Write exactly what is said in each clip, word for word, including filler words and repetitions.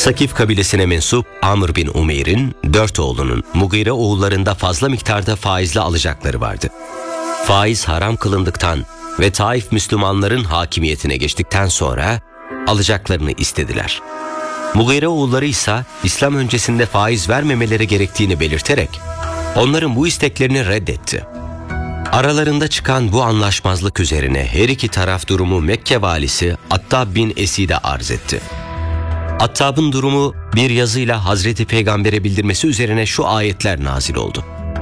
Sakif kabilesine mensup Amr bin Umeyr'in dört oğlunun Mugire oğullarında fazla miktarda faizle alacakları vardı. Faiz haram kılındıktan ve Taif Müslümanların hakimiyetine geçtikten sonra alacaklarını istediler. Mugire oğulları ise İslam öncesinde faiz vermemeleri gerektiğini belirterek onların bu isteklerini reddetti. Aralarında çıkan bu anlaşmazlık üzerine her iki taraf durumu Mekke valisi Attab bin Esid'e arz etti. Attab'ın durumu bir yazıyla Hazreti Peygamber'e bildirmesi üzerine şu ayetler nazil oldu.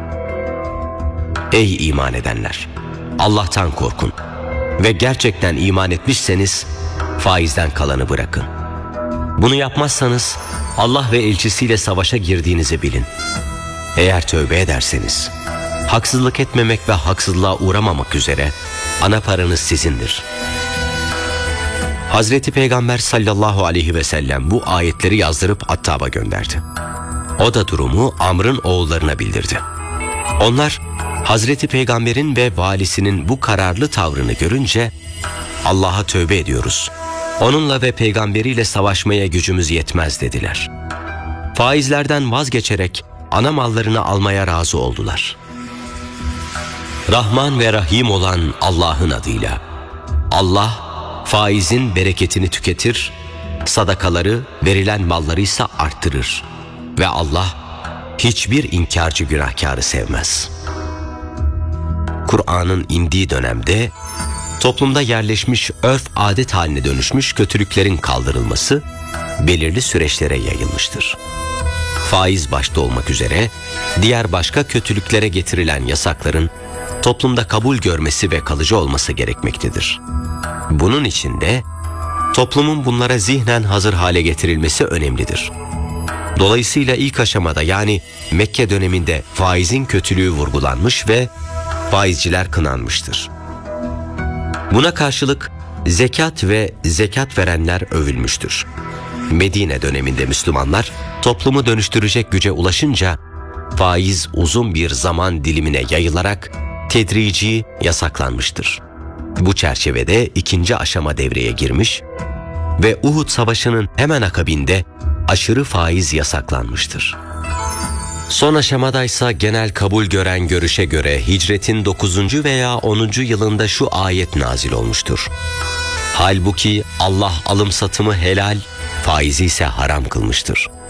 Ey iman edenler! Allah'tan korkun ve gerçekten iman etmişseniz faizden kalanı bırakın. Bunu yapmazsanız Allah ve elçisiyle savaşa girdiğinizi bilin. Eğer tövbe ederseniz haksızlık etmemek ve haksızlığa uğramamak üzere ana paranız sizindir. Hazreti Peygamber sallallahu aleyhi ve sellem bu ayetleri yazdırıp Attab'a gönderdi. O da durumu Amr'ın oğullarına bildirdi. Onlar Hazreti Peygamber'in ve valisinin bu kararlı tavrını görünce Allah'a tövbe ediyoruz. Onunla ve peygamberiyle savaşmaya gücümüz yetmez dediler. Faizlerden vazgeçerek ana mallarını almaya razı oldular. Rahman ve Rahim olan Allah'ın adıyla. Allah faizin bereketini tüketir, sadakaları, verilen malları ise arttırır. Ve Allah hiçbir inkarcı günahkarı sevmez. Kur'an'ın indiği dönemde toplumda yerleşmiş örf adet haline dönüşmüş kötülüklerin kaldırılması belirli süreçlere yayılmıştır. Faiz başta olmak üzere diğer başka kötülüklere getirilen yasakların toplumda kabul görmesi ve kalıcı olması gerekmektedir. Bunun için de toplumun bunlara zihnen hazır hale getirilmesi önemlidir. Dolayısıyla ilk aşamada yani Mekke döneminde faizin kötülüğü vurgulanmış ve faizciler kınanmıştır. Buna karşılık zekat ve zekat verenler övülmüştür. Medine döneminde Müslümanlar toplumu dönüştürecek güce ulaşınca faiz uzun bir zaman dilimine yayılarak tedrici yasaklanmıştır. Bu çerçevede ikinci aşama devreye girmiş ve Uhud Savaşı'nın hemen akabinde aşırı faiz yasaklanmıştır. Son aşamadaysa genel kabul gören görüşe göre hicretin dokuzuncu veya onuncu yılında şu ayet nazil olmuştur. Halbuki Allah alım satımı helal, faizi ise haram kılmıştır.